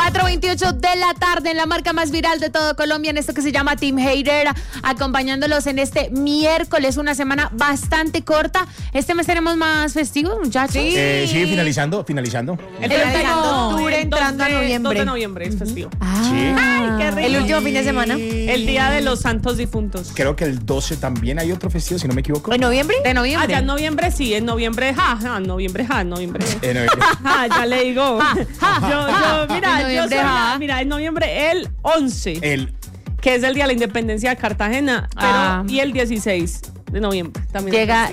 4:28 de la tarde en la marca más viral de todo Colombia, en esto que se llama Team Hater, acompañándolos en este miércoles, una semana bastante corta. Este mes tenemos más festivos, muchachos. Sí, finalizando. El 30 de octubre, entrando a noviembre. 2 de noviembre es festivo. Sí. Ay, qué rico. El último fin de semana. El día de los santos difuntos. Creo que el 12 también hay otro festivo, si no me equivoco. ¿En noviembre? De noviembre. Ah, ya en noviembre sí, en noviembre, noviembre. Ya le digo. Mira, en noviembre el 11. Que es el día de la independencia de Cartagena, y el 16 de noviembre también. Llega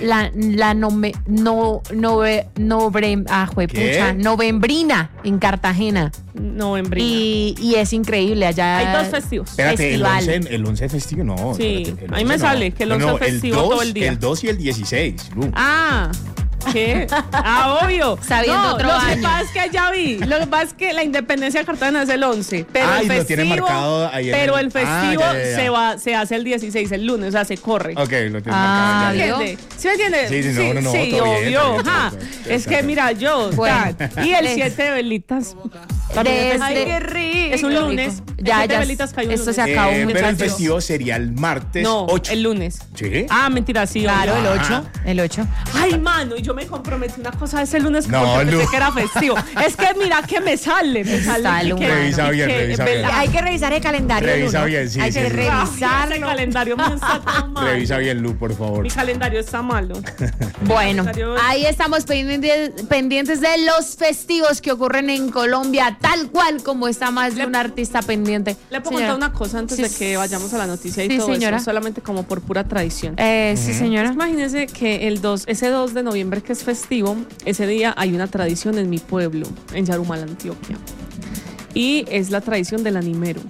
novembrina en Cartagena. Novembrina. Y es increíble allá. Hay 2 festivos. Espérate, el 11 es festivo, no. Sí, espérate, ahí me sale que el 11 es festivo todo el día. El 2 y el 16, Lu. ¿Qué? Obvio. Sabiendo otro año. Lo que pasa es que ya vi. Lo que pasa es que la independencia de Cartagena es el 11. Pero el festivo, lo tiene marcado ahí. Pero el festivo se hace el 16, el lunes, o sea, se corre. Ok, lo tiene marcado. ¿Sí me entiendes? Sí, obvio. Es que mira, y el 7 de velitas. Ay, qué rico. Es un lunes. Ya. Esto se acabó. Pero el festivo sería el martes 8. El lunes. ¿Sí? Mentira, sí. Claro, el 8. Ay, mano, y yo me comprometí una cosa ese lunes porque pensé Lu. que era festivo. Es que mira que me sale. Revisa bien. Hay que revisar el calendario. Revisa bien, sí. Hay que revisarlo. El calendario mío está todo mal. Revisa bien, Lu, por favor. Mi calendario está malo. Bueno, ahí estamos pendientes de los festivos que ocurren en Colombia, tal cual como está más de un artista pendiente. Le puedo contar una cosa antes de que vayamos a la noticia y todo señora. eso, solamente como por pura tradición. Sí, señora. Imagínense que ese 2 de noviembre que es festivo, ese día hay una tradición en mi pueblo, en Yarumal, Antioquia. Y es la tradición del animero.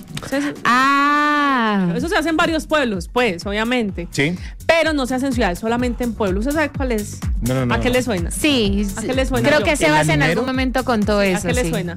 Eso se hace en varios pueblos, pues, obviamente. Sí. Pero no se hace en ciudades, solamente en pueblos. ¿Usted sabe cuál es? No. ¿A qué le suena? Sí. ¿A qué le suena? Creo que se basa en algún momento con todo eso. ¿A qué le suena?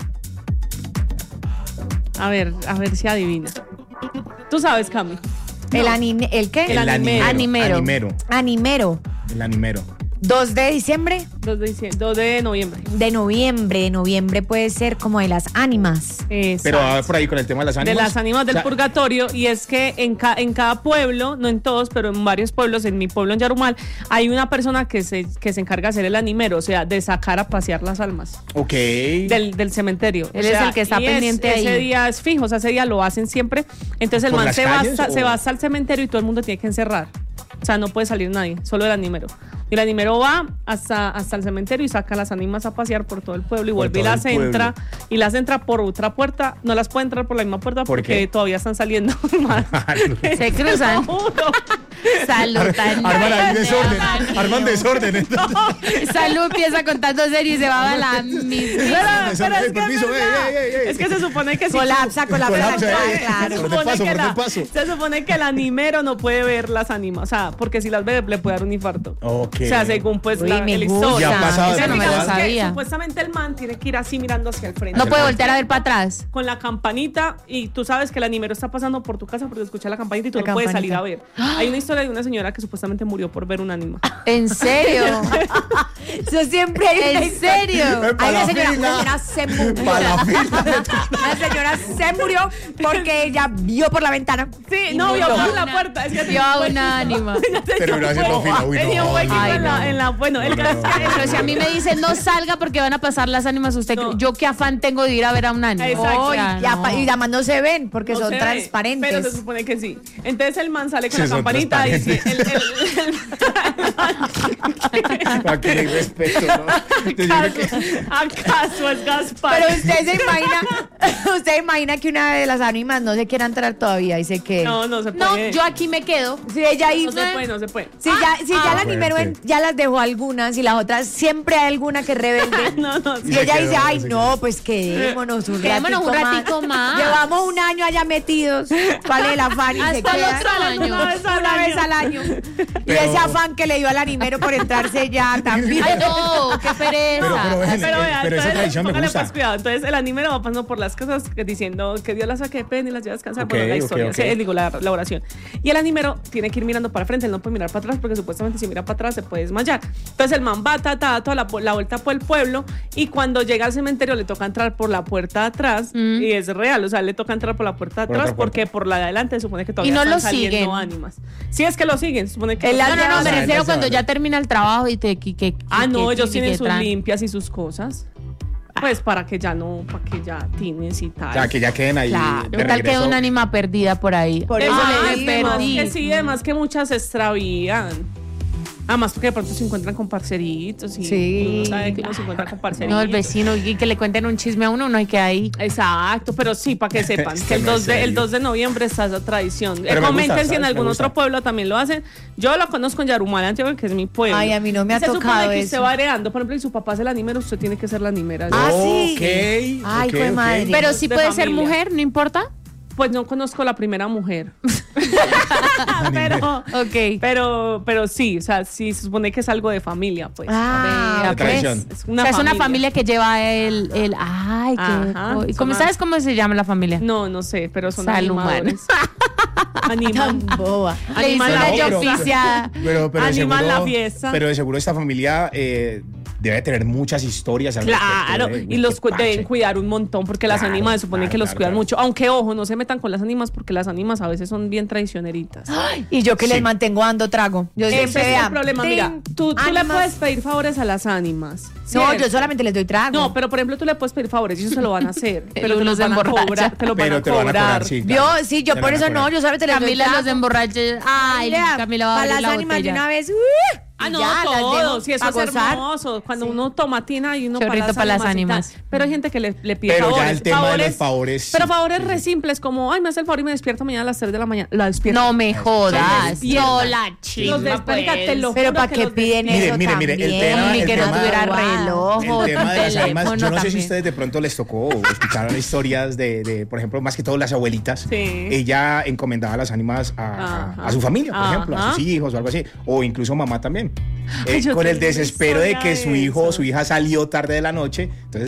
A ver si adivina. Tú sabes, Cami. ¿El qué? El animero. El animero. 2 de diciembre. 2 de noviembre. De noviembre puede ser como de las ánimas. Exacto. Pero por ahí con el tema de las ánimas. De las ánimas del purgatorio. Y es que en cada pueblo, no en todos, pero en varios pueblos, en mi pueblo en Yarumal, hay una persona que se encarga de ser el animero, o sea, de sacar a pasear las almas. Ok. Del cementerio. Él es el que está pendiente ahí. Ese día es fijo, o sea, ese día lo hacen siempre. Entonces el man se va hasta el cementerio y todo el mundo tiene que encerrar. O sea, no puede salir nadie, solo el animero. Y el animero va hasta el cementerio y saca las ánimas a pasear por todo el pueblo y vuelve y las entra. Y las entra por otra puerta. No las puede entrar por la misma puerta porque todavía están saliendo más. Se cruzan. Saludan. Arman desorden. Salud empieza contando serio y se va a la misma. Es que se supone que colapsa. Claro. Se supone que el animero no puede ver las ánimas. O sea, porque si las ve le puede dar un infarto. Okay. O sea, según pues la historia. Ya ha pasado. Eso no me lo sabía. Supuestamente el man tiene que ir así mirando hacia el frente. No puede voltear a ver para atrás. Con la campanita, y tú sabes que el animero está pasando por tu casa porque escucha la campanita y tú no puedes salir a ver. Hay una historia de una señora que supuestamente murió por ver un ánima. ¿En serio? Eso siempre hay. ¿En serio? Hay una señora se murió. Una señora se murió porque ella vio por la ventana. Sí, no vio por la puerta. Es que vio a una ánima. Pero no haciendo fila. Tenía un huequito en la. Bueno, pero si a mí me dicen no salga porque van a pasar las ánimas, yo qué afán tengo de ir a ver a un ánima. Exacto. Y además no se ven porque son transparentes. Pero se supone que sí. Entonces el man sale con la campanita y dice Aquí hay respeto, ¿no? ¿Acaso es Gaspar? Pero usted imagina que una de las ánimas no se quiera entrar todavía y se quede. No se puede. No, yo aquí me quedo. Si ella ahí no se puede. Si ya el animero ya las dejó algunas y las otras siempre hay alguna que rebelde. Y ella dice, ay no, pues quedémonos un ratico más. Llevamos un año allá metidos. ¿Cuál es el afán? Hasta el otro año. Una vez al año. Y ese afán que le dio al animero por entrarse ya también. Ay no, qué pereza. Pero esa tradición me gusta. Pues cuidado. Entonces el animero va pasando por las las cosas diciendo que Dios las saque de pena y las lleva a descansar. Bueno, la historia, digo, la oración. Y el animero tiene que ir mirando para frente, él no puede mirar para atrás porque supuestamente si mira para atrás se puede desmayar. Entonces el man va toda la vuelta por el pueblo y cuando llega al cementerio le toca entrar por la puerta de atrás y es real, o sea, le toca entrar por la puerta de atrás porque por la de adelante se supone que todavía están saliendo ánimas. Sí, es que lo siguen, se supone que... No, me refiero cuando ya termina el trabajo y te... ellos tienen sus limpias y sus cosas. Pues para que ya tienes y tal. Ya que ya queden ahí. Claro. Tal queda un ánima perdida por ahí. Por eso le perdí. Además que muchas se extravían. Además porque de pronto se encuentran con parceritos y uno sabe que no se encuentran con parceritos. No, el vecino y que le cuenten un chisme a uno, no hay que ahí. Exacto, pero sí, para que sepan que el 2 de noviembre está esa tradición. Comenten si en algún otro pueblo también lo hacen. Yo lo conozco en Yarumala, Antioquia, que es mi pueblo. Ay, a mí no me ha tocado que eso. usted va heredando, por ejemplo, y su papá es el animero, usted tiene que ser la animera. Sí. Okay. Ay, fue madre. Pero sí puede ser mujer, no importa. Pues no conozco la primera mujer. pero sí, o sea, sí se supone que es algo de familia, pues. Tradición. Es una familia que lleva el ay, qué. ¿Cómo sabes cómo se llama la familia? No sé, pero son animadores. Animal. Boba. Animal la fiesta. Pero de seguro esta familia debe tener muchas historias. Claro, y los deben cuidar un montón porque las ánimas se supone que los cuidan mucho. Aunque, ojo, no se metan con las ánimas porque las ánimas a veces son bien traicioneritas. Y yo que les mantengo dando trago. Yo siempre es el problema. Mira, tú le puedes pedir favores a las ánimas. No, yo solamente les doy trago. No, pero por ejemplo tú le puedes pedir favores y ellos se lo van a hacer. Pero te los van a cobrar. Te lo van a cobrar. Yo por eso no, yo solamente les doy trago. Camila los emborracha. Ay, Camila va a abrir la botella. Para las ánimas de una vez. No, todo, si eso es hermoso. Cuando uno tomatina y uno para las ánimas. Pero hay gente que le pide pero favores. Ya el tema de los favores. Pero favores re simples, como, ay, me hace el favor y me despierto mañana a las 3 de la mañana. La despierto. No me jodas. No, la chica. Pero ¿para qué piden eso? Mire, el tema. Ni que no tuviera reloj. El tema de las ánimas, yo no sé si a ustedes de pronto les tocó o escucharon historias de, por ejemplo, más que todo las abuelitas. Ella encomendaba las ánimas a su familia, por ejemplo, a sus hijos o algo así. O incluso mamá también. Con el desespero de que su hijo o su hija salió tarde de la noche, entonces